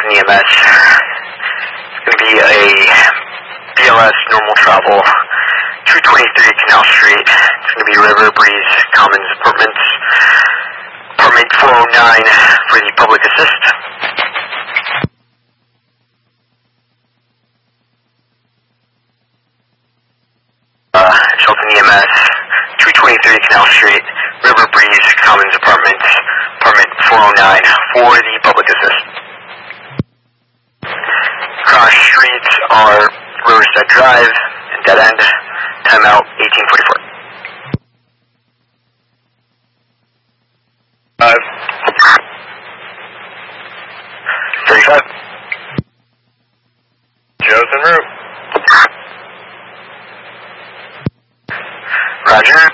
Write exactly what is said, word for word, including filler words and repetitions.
Shelton E M S. It's going to be a B L S normal travel, two twenty-three Canal Street. It's going to be River Breeze Commons Apartments, apartment four oh nine for the public assist. Uh, Shelton E M S, two twenty-three Canal Street, River Breeze Commons Apartments, apartment four oh nine for the public assist. Cross streets are Riverside Drive and Dead End. Timeout eighteen forty-four. Five. thirty-five. Joe's en route. Roger.